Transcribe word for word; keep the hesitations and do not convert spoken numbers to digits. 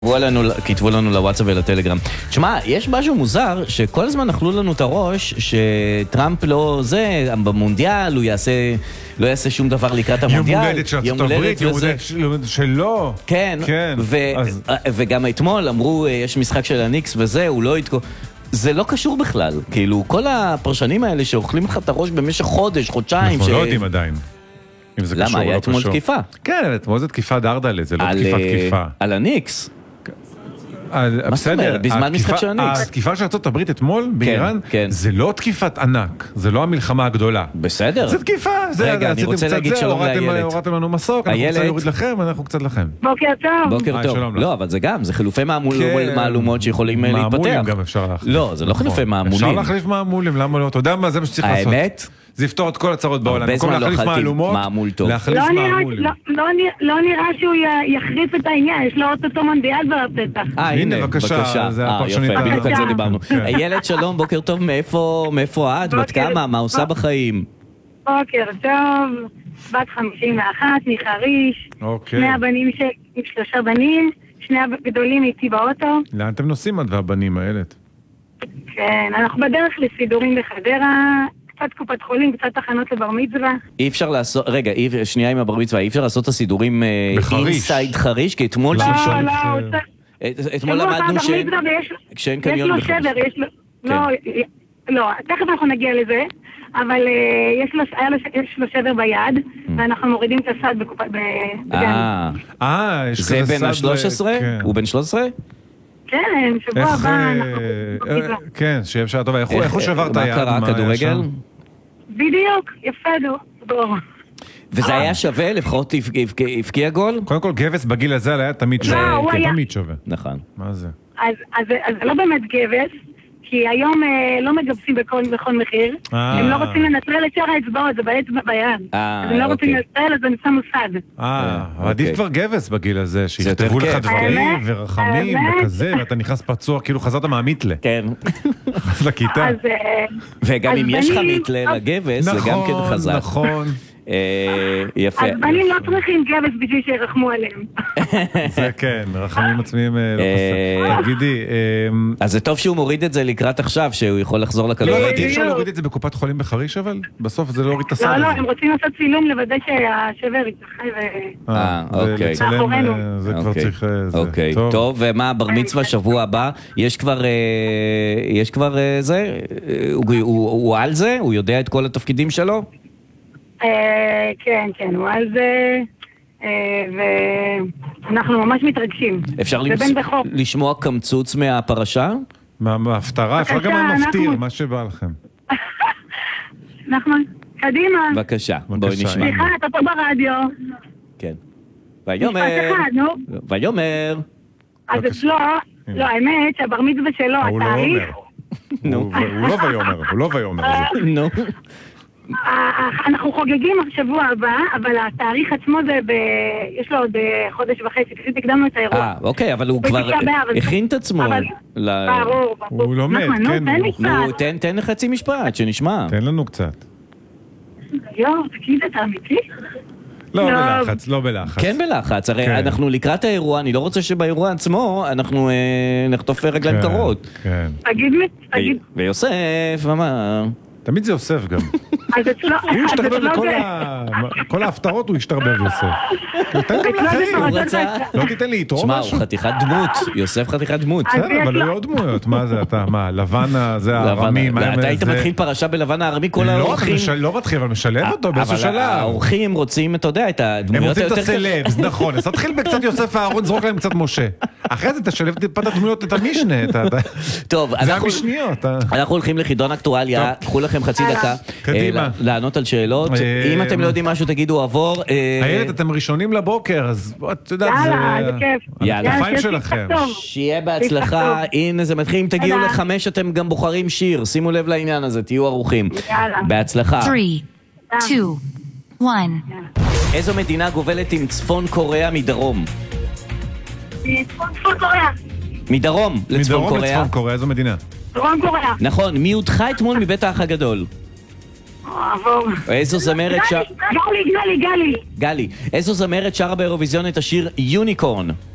כתבו לנו לוואטסאפ ולטלגרם. תשמע, יש משהו מוזר שכל הזמן אכלו לנו את הראש שטראמפ לא זה, במונדיאל הוא יעשה, לא יעשה שום דבר לקראת המונדיאל. יום הולדת של ארצות הברית, יום הולדת שלו. כן, וגם אתמול אמרו יש משחק של הניקס וזה, הוא לא יתקו... זה לא קשור בכלל, כאילו כל הפרשנים האלה שאוכלים לך את הראש במשך חודש, חודשיים. אנחנו לא יודעים עדיין. למה? היה אתמול תקיפה. כן, אתמול זה תקיפה דרדלה, זה לא תקיפה תקיפה. על הניקס. מה זאת אומרת? בזמן משחק של הניקס. התקיפה של ארצות הברית אתמול באיראן, זה לא תקיפת ענק, זה לא המלחמה הגדולה. בסדר. זה תקיפה. רגע, אני רוצה להגיד שלום לאיילת. הורדתם לנו מסוק, אנחנו רוצים להוריד לכם, אנחנו קצת לכם. בוקר טוב. בוקר טוב. לא, אבל זה גם, זה חילופי מהלומות שיכולים להתפתח. מעמולים גם אפשר להחליף. לא, זה לא חילופי מעמולים. אפשר להחליף מעמולים, למה לא? אתה יודע מה, זה מה שצריך לעשות. האמת? זה יפתור את כל הצרות בעולם. במקום להחליף מהלומות, להחליף מעמולים. לא נראה שהוא יחריף את העניין, יש לו אותו מונדיאל בפתח. אה, הנה, בבקשה. זה הפרשנית. בדיוק על זה דיברנו. איילת, שלום, בוקר טוב, מאיפה את? בת כמה? מה עושה בחיים? בוקר טוב, בת חמישים ואחת, מחריש. שני הבנים, שלושה בנים, שני הגדולים איתי באוטו. לאן אתם נוסעים את והבנים, איילת? כן, אנחנו בדרך לסידורים בחדרה. קצת קופת חולים, קצת תחנות לבר מצווה. אי אפשר לעשות, רגע, שנייה עם הבר מצווה, אי אפשר לעשות את הסידורים אינסייד חריש, כי אתמול לא, שלשום... לא, אתמול למדנו שאין קניון בחריש. יש לו שבר, יש לו... לא, לא, תכף אנחנו נגיע לזה, אבל יש לו שבר ביד, ואנחנו מורידים את הסד בקופת... אה, זה בן ה-שלוש עשרה? הוא בן שלוש עשרה? כן, שבוע הבא אנחנו... כן, שיהיה בשעה טובה. איך הוא שבר את היד? מה קרה, כדורגל? בדיוק, יפה דור. וזה היה שווה, לפחות הפקיע גול? קודם כל, גבס בגיל הזה על היד תמיד שווה. נכון. מה זה? אז זה לא באמת גבס, כי היום לא מגבסים בכל מחיר. הם לא רוצים לנטרל את שאר האצבעות, זה באצבע ביד. אז הם לא רוצים לנטרל, אז אני שם מוסד. אה, עדיף כבר גבס בגיל הזה, שיכתבו לך דברים ורחמים וכזה, ואתה נכנס פצוע, כאילו חזרת מהמיתלה. כן. אז לכיתה. וגם אם יש לך מיתלה לגבס, זה גם כן חזק. נכון, נכון. יפה. אז בנים לא צריכים גבס בשביל שירחמו עליהם. זה כן, רחמים עצמיים לא חסר. תגידי... אז זה טוב שהוא מוריד את זה לקראת עכשיו, שהוא יכול לחזור לכדורגל. לא, אי אפשר להוריד את זה בקופת חולים בחריש, אבל בסוף זה לא הוריד את הסד הזה. לא, לא, הם רוצים לעשות צילום לוודא שהשבר יתרחי ו... אה, אוקיי. זה כבר צריך... אוקיי, טוב, ומה, בר מצווה שבוע הבא, יש כבר... יש כבר זה? הוא על זה? הוא יודע את כל התפקידים שלו? כן, כן, הוא על זה, ואנחנו ממש מתרגשים. אפשר לשמוע קמצוץ מהפרשה? מההפטרה, אפשר גם מהמפטיר, מה שבא לכם. נחמן, קדימה. בבקשה, בואי נשמע. סליחה, אתה פה ברדיו. כן. ויומר. ויומר. אז אצלו, לא, האמת שהבר מצווה שלו, התאריך... הוא לא ויומר, הוא לא ויומר. נו. אנחנו חוגגים שבוע הבא, אבל התאריך עצמו זה ב... יש לו עוד חודש וחצי, פשוט הקדמנו את האירוע. אה, אוקיי, אבל הוא כבר הכין את עצמו. ברור, הוא לומד, כן. נו, תן חצי משפט, שנשמע. תן לנו קצת. יואו, תגיד, אתה אמיתי? לא בלחץ, לא בלחץ. כן בלחץ, הרי אנחנו לקראת האירוע, אני לא רוצה שבאירוע עצמו אנחנו נחטוף רגליים קרות. כן. תגיד, תגיד. ויוסף, אמר... תמיד זה יוסף גם. אז אצלו... הוא השתרבב לכל ההפטרות, הוא השתרבב יוסף. תן גם לאחרים. לא תיתן לי יתרום משהו? שמע, הוא חתיכת דמות. יוסף חתיכת דמות. אבל הוא עוד דמויות. מה זה אתה? מה? לבן זה הארמי? אתה היית מתחיל פרשה בלבן הארמי, כל האורחים... לא מתחיל, אבל משלב אותו באיזשהו שלב. אבל האורחים רוצים, אתה יודע, את הדמויות היותר... הם רוצים את הסלבס, נכון. אז תתחיל בקצת יוסף הארון, זרוק להם קצת משה. אחרי זה תשלב טיפה את הדמויות, את המשנה. טוב, זה המשניות. אנחנו הולכים לחידון אקטואליה. קחו לכם חצי דקה לענות על שאלות. אם אתם לא יודעים משהו, תגידו עבור. איילת, אתם ראשונים לבוקר, אז את יודעת, יאללה, זה כיף. יאללה. הפיים שלכם. שיהיה בהצלחה. הנה זה מתחיל. אם תגיעו לחמש, אתם גם בוחרים שיר. שימו לב לעניין הזה, תהיו ערוכים. יאללה. בהצלחה. שלוש, שתיים, אחת. איזו מדינה גובלת עם צפון קוריאה מדרום? צפון קוריאה. מדרום לצפון קוריאה. מדרום לצפון קוריאה, איזו מדינה? דרום קוריאה. נכון, מי הודחה אתמול מבית האח הגדול? עבור. איזו זמרת שר... גלי, גלי, גלי. גלי. איזו זמרת שרה באירוויזיון את השיר יוניקורן?